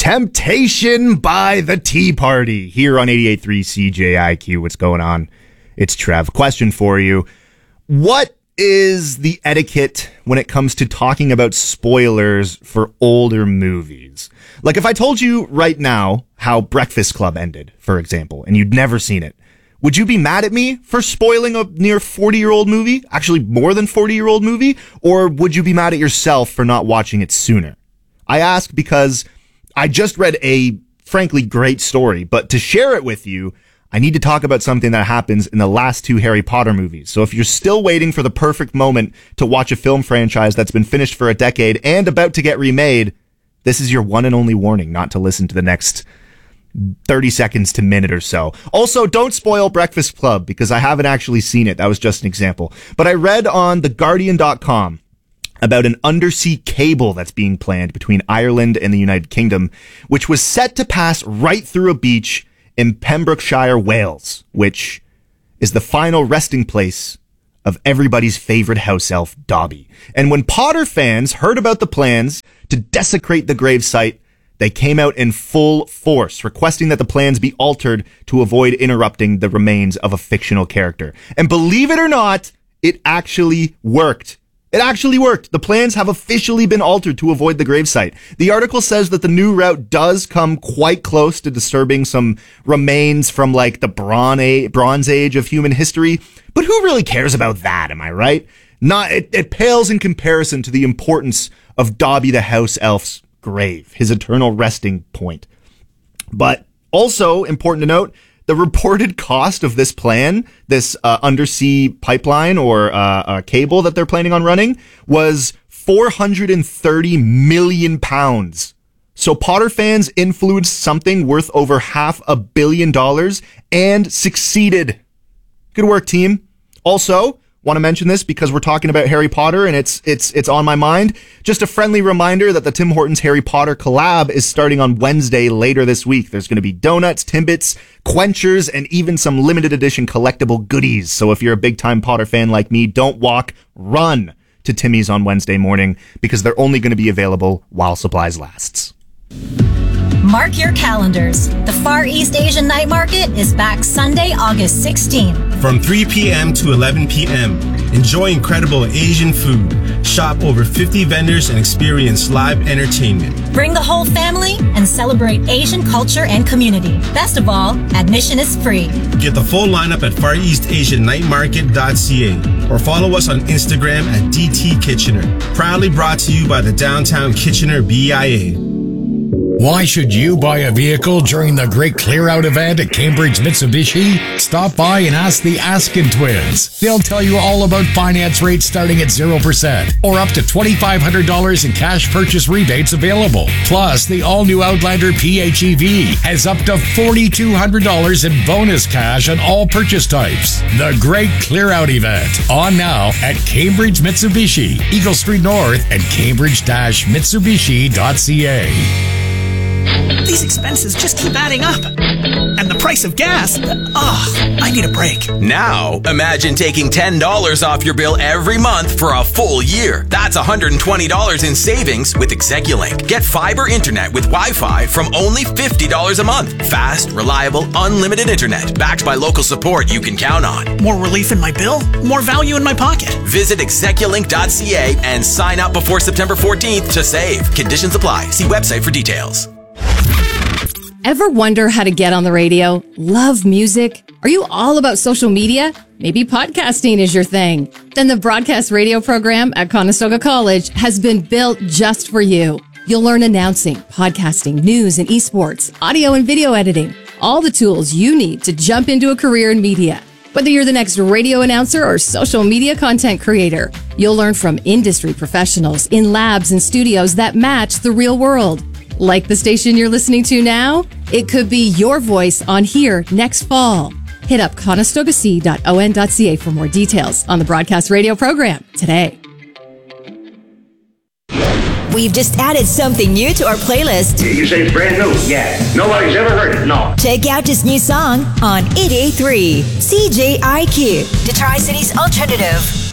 Temptation by the Tea Party here on 88.3 CJIQ. What's going on? It's Trev. Question for you. What is the etiquette when it comes to talking about spoilers for older movies? Like if I told you right now how Breakfast Club ended, for example, and you'd never seen it, would you be mad at me for spoiling a near 40-year-old movie? Actually, more than 40-year-old movie? Or would you be mad at yourself for not watching it sooner? I ask because I just read a, frankly, great story, but to share it with you, I need to talk about something that happens in the last two Harry Potter movies. So if you're still waiting for the perfect moment to watch a film franchise that's been finished for a decade and about to get remade, this is your one and only warning not to listen to the next 30 seconds to minute or so. Also, don't spoil Breakfast Club because I haven't actually seen it. That was just an example. But I read on theguardian.com about an undersea cable that's being planned between Ireland and the United Kingdom, which was set to pass right through a beach in Pembrokeshire, Wales, which is the final resting place of everybody's favorite house elf, Dobby. And when Potter fans heard about the plans to desecrate the gravesite, they came out in full force, requesting that the plans be altered to avoid interrupting the remains of a fictional character. And believe it or not, it actually worked. It actually worked. The plans have officially been altered to avoid the gravesite. The article says that the new route does come quite close to disturbing some remains from like the Bronze Age of human history. But who really cares about that? Am I right? It pales in comparison to the importance of Dobby the house elf's grave, his eternal resting point. But also important to note, the reported cost of this plan, this undersea pipeline or cable that they're planning on running, was £430 million. So Potter fans influenced something worth over $500 million and succeeded. Good work, team. Also, want to mention this because we're talking about Harry Potter and it's on my mind. Just a friendly reminder that the Tim Hortons Harry Potter collab is starting on Wednesday later this week. There's going to be donuts, Timbits, quenchers, and even some limited edition collectible goodies. So if you're a big time Potter fan like me, don't walk, run to Timmy's on Wednesday morning because they're only going to be available while supplies lasts. Mark your calendars. The Far East Asian Night Market is back Sunday, August 16th. From 3 p.m. to 11 p.m., enjoy incredible Asian food, shop over 50 vendors, and experience live entertainment. Bring the whole family and celebrate Asian culture and community. Best of all, admission is free. Get the full lineup at FarEastAsianNightMarket.ca or follow us on Instagram at DT Kitchener. Proudly brought to you by the Downtown Kitchener BIA. Why should you buy a vehicle during the Great Clear Out event at Cambridge Mitsubishi? Stop by and ask the Askin twins. They'll tell you all about finance rates starting at 0% or up to $2,500 in cash purchase rebates available. Plus, the all-new Outlander PHEV has up to $4,200 in bonus cash on all purchase types. The Great Clear Out event on now at Cambridge Mitsubishi, Eagle Street North and Cambridge-Mitsubishi.ca. These expenses just keep adding up. And the price of gas. I need a break. Now, imagine taking $10 off your bill every month for a full year. That's $120 in savings with Execulink. Get fiber internet with Wi-Fi from only $50 a month. Fast, reliable, unlimited internet. Backed by local support you can count on. More relief in my bill, more value in my pocket. Visit Execulink.ca and sign up before September 14th to save. Conditions apply. See website for details. Ever wonder how to get on the radio? Love music? Are you all about social media? Maybe podcasting is your thing. Then the broadcast radio program at Conestoga College has been built just for you. You'll learn announcing, podcasting, news and esports, audio and video editing, all the tools you need to jump into a career in media. Whether you're the next radio announcer or social media content creator, you'll learn from industry professionals in labs and studios that match the real world. Like the station you're listening to now? It could be your voice on here next fall. Hit up conestogac.on.ca for more details on the broadcast radio program today. We've just added something new to our playlist. You say it's brand new? Yeah. Nobody's ever heard it? No. Check out this new song on 88.3 CJIQ, the Tri-Cities Alternative.